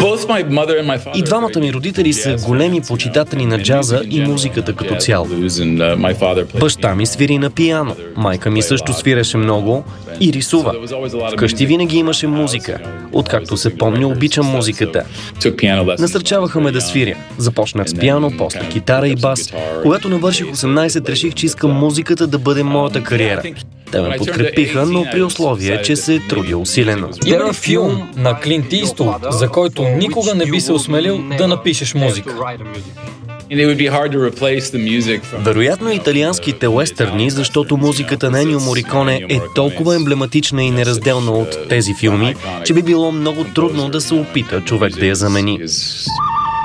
И двамата ми родители са големи почитатели на джаза и музиката като цяло. Баща ми свири на пиано, майка ми също свиреше много и рисува. Вкъщи винаги имаше музика. Откакто се помня, обичам музиката. Насърчаваха ме да свиря. Започнах с пиано, после китара и бас. Когато навърших 18, реших, че искам музиката да бъде моята кариера. Те ме подкрепиха, но при условие, че се трудя усилено. Има филм на Клинт Иствуд, за който никога не би се осмелил да напишеш музика. Вероятно италианските уестърни, защото музиката на Енио Мориконе е толкова емблематична и неразделна от тези филми, че би било много трудно да се опита човек да я замени.